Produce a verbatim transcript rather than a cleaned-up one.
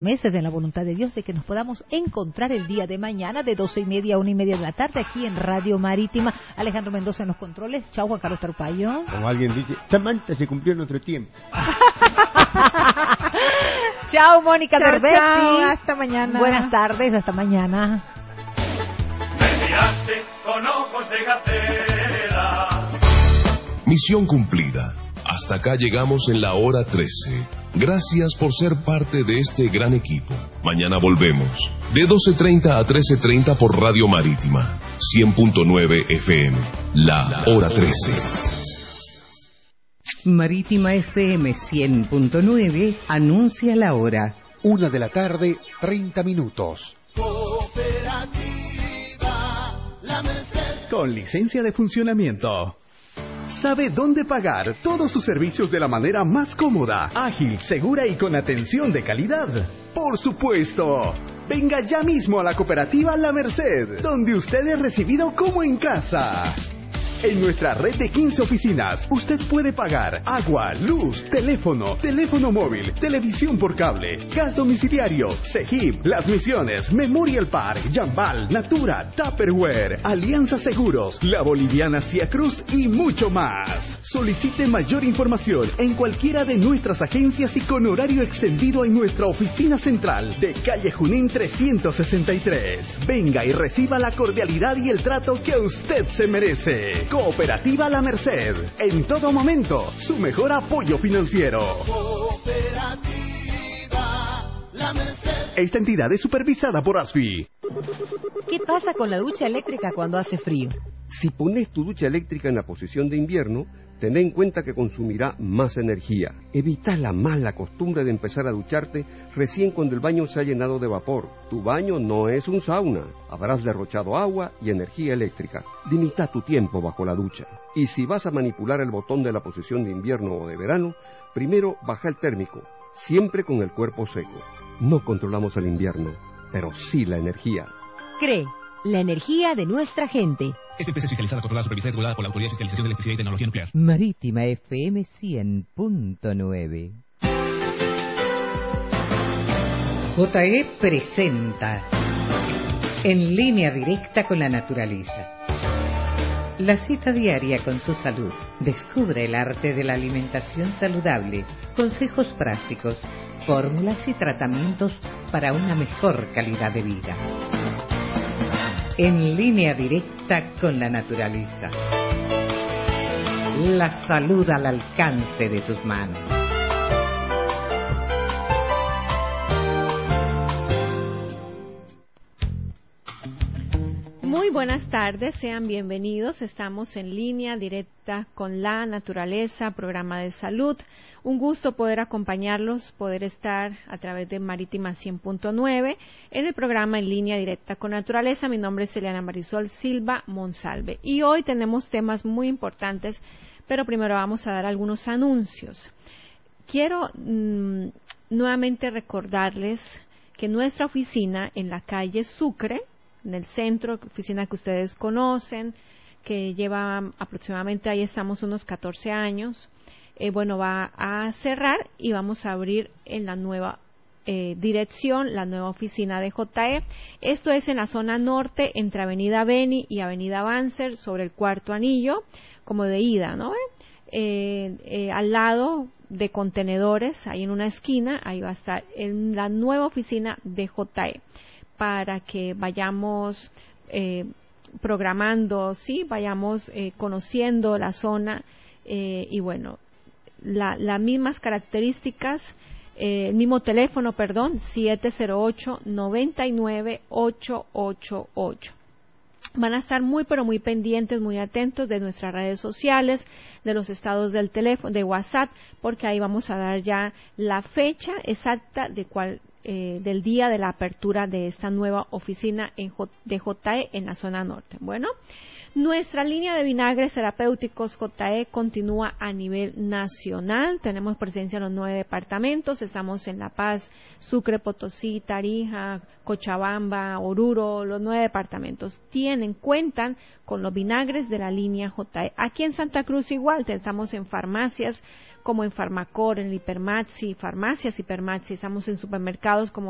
meses en la voluntad de Dios de que nos podamos encontrar el día de mañana de doce y media a una y media de la tarde aquí en Radio Marítima. Alejandro Mendoza en los controles. Chau, Juan Carlos Tarpayo. Como alguien dice, Samantha, se cumplió nuestro tiempo. Chao, Mónica Cervetti. Hasta mañana. Buenas tardes, hasta mañana. Me miraste con ojos de gatera. Misión cumplida. Hasta acá llegamos en la hora trece. Gracias por ser parte de este gran equipo. Mañana volvemos. De doce treinta a trece treinta por Radio Marítima. cien punto nueve F M. La hora trece. Marítima F M cien punto nueve anuncia la hora. Una de la tarde, treinta minutos. Cooperativa La Merced. Con licencia de funcionamiento. Sabe dónde pagar todos sus servicios de la manera más cómoda, ágil, segura y con atención de calidad. ¡Por supuesto! Venga ya mismo a la cooperativa La Merced, donde usted es recibido como en casa. En nuestra red de quince oficinas, usted puede pagar agua, luz, teléfono, teléfono móvil, televisión por cable, gas domiciliario, Cegip, Las Misiones, Memorial Park, Jambal, Natura, Tupperware, Alianza Seguros, La Boliviana Cia Cruz y mucho más. Solicite mayor información en cualquiera de nuestras agencias y con horario extendido en nuestra oficina central de calle Junín trescientos sesenta y tres. Venga y reciba la cordialidad y el trato que usted se merece. Cooperativa La Merced, en todo momento, su mejor apoyo financiero. Cooperativa La Merced. Esta entidad es supervisada por ASFI. ¿Qué pasa con la ducha eléctrica cuando hace frío? Si pones tu ducha eléctrica en la posición de invierno, ten en cuenta que consumirá más energía. Evita la mala costumbre de empezar a ducharte recién cuando el baño se ha llenado de vapor. Tu baño no es un sauna. Habrás derrochado agua y energía eléctrica. Limita tu tiempo bajo la ducha. Y si vas a manipular el botón de la posición de invierno o de verano, primero baja el térmico, siempre con el cuerpo seco. No controlamos el invierno, pero sí la energía. CRE, la energía de nuestra gente. Esta empresa es fiscalizada, controlada, supervisada y regulada por la Autoridad de Fiscalización de Electricidad y Tecnología Nuclear. Marítima F M cien punto nueve. J E presenta En línea directa con la naturaleza. La cita diaria con su salud. Descubre el arte de la alimentación saludable, consejos prácticos, fórmulas y tratamientos para una mejor calidad de vida. En línea directa con la naturaleza. La salud al alcance de tus manos. Muy buenas tardes, sean bienvenidos. Estamos en línea directa con la naturaleza, programa de salud. Un gusto poder acompañarlos, poder estar a través de Marítima cien punto nueve en el programa en línea directa con naturaleza. Mi nombre es Eliana Marisol Silva Monsalve y hoy tenemos temas muy importantes, pero primero vamos a dar algunos anuncios. Quiero mmm, nuevamente recordarles que nuestra oficina en la calle Sucre, en el centro, oficina que ustedes conocen, que lleva aproximadamente, ahí estamos unos catorce años, eh, bueno, va a cerrar y vamos a abrir en la nueva eh, dirección, la nueva oficina de J E. Esto es en la zona norte, entre Avenida Beni y Avenida Banzer, sobre el cuarto anillo, como de ida, ¿no? Eh, eh, al lado de contenedores, ahí en una esquina, ahí va a estar en la nueva oficina de J E. Para que vayamos eh, programando, sí, vayamos eh, conociendo la zona eh, y bueno, la, las mismas características, eh, el mismo teléfono, perdón, siete cero ocho, nueve nueve, ocho ocho ocho. Van a estar muy pero muy pendientes, muy atentos de nuestras redes sociales, de los estados del teléfono, de WhatsApp, porque ahí vamos a dar ya la fecha exacta de cuál Eh, del día de la apertura de esta nueva oficina en J, de J E en la zona norte. Bueno, nuestra línea de vinagres terapéuticos J E continúa a nivel nacional. Tenemos presencia en los nueve departamentos. Estamos en La Paz, Sucre, Potosí, Tarija, Cochabamba, Oruro. Los nueve departamentos tienen, cuentan con los vinagres de la línea J E. Aquí en Santa Cruz igual, estamos en farmacias como en Farmacor, en Hipermaxi, farmacias Hipermaxi, estamos en supermercados como